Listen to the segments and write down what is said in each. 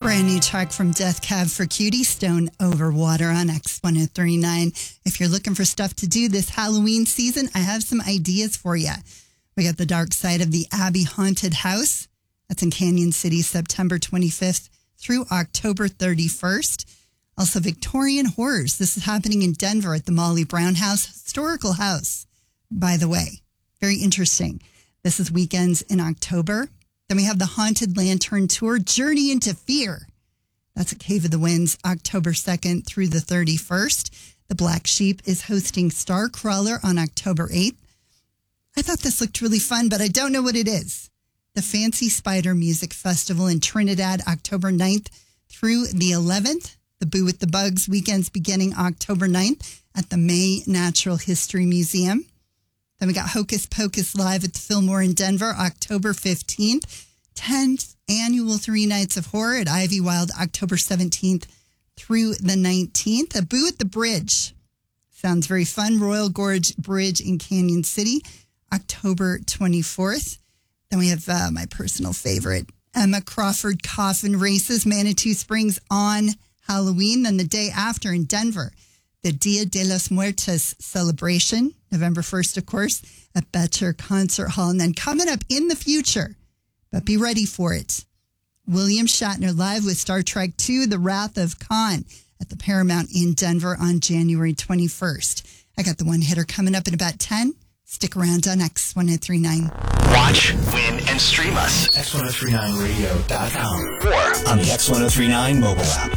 Brand new track from Death Cab for Cutie, Stone Over Water on X1039. If you're looking for stuff to do this Halloween season, I have some ideas for you. We got the Dark Side of the Abbey Haunted House. That's in Canyon City, September 25th through October 31st. Also, Victorian Horrors. This is happening in Denver at the Molly Brown House, historical house, by the way. Very interesting. This is weekends in October. Then we have the Haunted Lantern Tour, Journey into Fear. That's at Cave of the Winds, October 2nd through the 31st. The Black Sheep is hosting Starcrawler on October 8th. I thought this looked really fun, but I don't know what it is. The Fancy Spider Music Festival in Trinidad, October 9th through the 11th. The Boo with the Bugs weekends beginning October 9th at the May Natural History Museum. Then we got Hocus Pocus Live at the Fillmore in Denver, October 15th. 10th annual 3 Nights of Horror at Ivy Wild, October 17th through the 19th. A Boo at the Bridge. Sounds very fun. Royal Gorge Bridge in Canyon City, October 24th. Then we have my personal favorite, Emma Crawford Coffin Races, Manitou Springs on Halloween. Then the day after in Denver, the Dia de los Muertos celebration, November 1st, of course, at Betcher Concert Hall. And then coming up in the future, but be ready for it, William Shatner live with Star Trek II, The Wrath of Khan at the Paramount in Denver on January 21st. I got the one hitter coming up in about 10. Stick around on X1039. Watch, win, and stream us. X1039radio.com Or on the X1039 mobile app.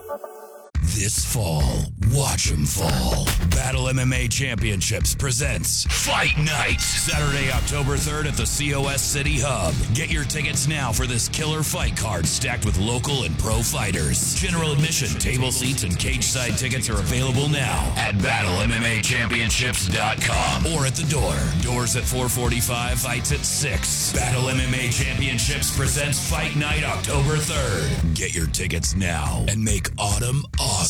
This fall, watch 'em fall. Battle MMA Championships presents Fight Night, Saturday, October 3rd at the COS City Hub. Get your tickets now for this killer fight card stacked with local and pro fighters. General admission, table seats, and cage side tickets are available now at BattleMMAChampionships.com or at the door. Doors at 4:45, fights at 6. Battle MMA Championships presents Fight Night, October 3rd. Get your tickets now and make autumn awesome.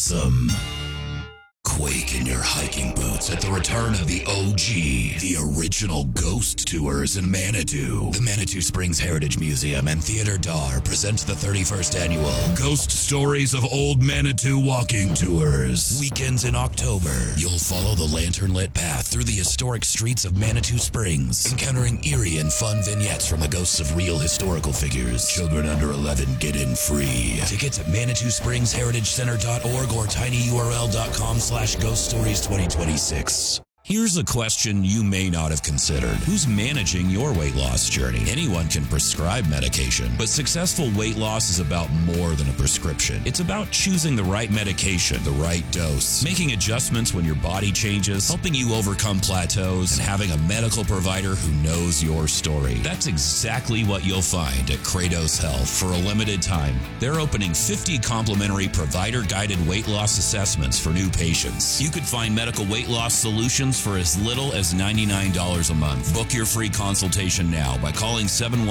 Quake in your hiking boots at the return of the OG, the original Ghost Tours in Manitou. The Manitou Springs Heritage Museum and Theater Dar presents the 31st annual Ghost Stories of Old Manitou Walking Tours. Weekends in October, you'll follow the lantern-lit path through the historic streets of Manitou Springs, encountering eerie and fun vignettes from the ghosts of real historical figures. Children under 11 get in free. Tickets at ManitouSpringsHeritageCenter.org or tinyurl.com/Ghost Stories 2026. Here's a question you may not have considered. Who's managing your weight loss journey? Anyone can prescribe medication, but successful weight loss is about more than a prescription. It's about choosing the right medication, the right dose, making adjustments when your body changes, helping you overcome plateaus, and having a medical provider who knows your story. That's exactly what you'll find at Kratos Health. For a limited time, they're opening 50 complimentary provider-guided weight loss assessments for new patients. You could find medical weight loss solutions for as little as $99 a month. Book your free consultation now by calling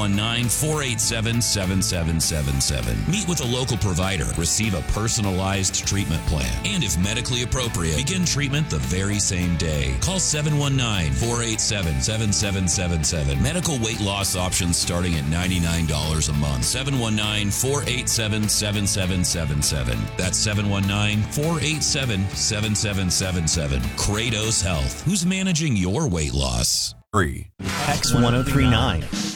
719-487-7777. Meet with a local provider, receive a personalized treatment plan, and if medically appropriate, begin treatment the very same day. Call 719-487-7777. Medical weight loss options starting at $99 a month. 719-487-7777. That's 719-487-7777. Kratos Health. Who's managing your weight loss? X1039.